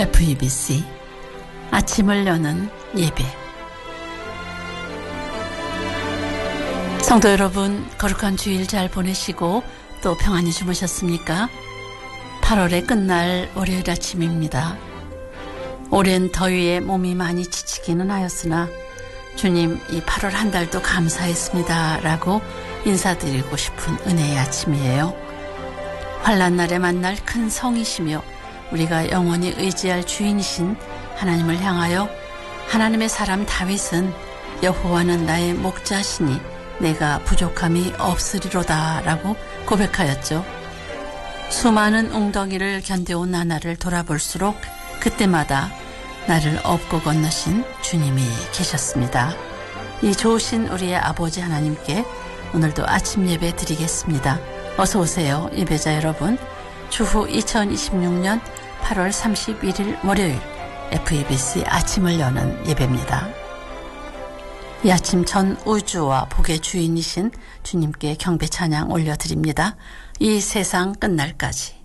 FEBC 아침을 여는 예배. 성도 여러분, 거룩한 주일 잘 보내시고 또 평안히 주무셨습니까? 8월의 끝날 월요일 아침입니다. 오랜 더위에 몸이 많이 지치기는 하였으나 주님, 이 8월 한 달도 감사했습니다 라고 인사드리고 싶은 은혜의 아침이에요. 환난날에 만날 큰 성이시며 우리가 영원히 의지할 주인이신 하나님을 향하여 하나님의 사람 다윗은 여호와는 나의 목자시니 내가 부족함이 없으리로다 라고 고백하였죠. 수많은 웅덩이를 견뎌온 나날을 돌아볼수록 그때마다 나를 업고 건너신 주님이 계셨습니다. 이 좋으신 우리의 아버지 하나님께 오늘도 아침 예배 드리겠습니다. 어서 오세요, 예배자 여러분. 추후 2026년 8월 31일 월요일 FEBC 아침을 여는 예배입니다. 이 아침 전 우주와 복의 주인이신 주님께 경배 찬양 올려드립니다. 이 세상 끝날까지.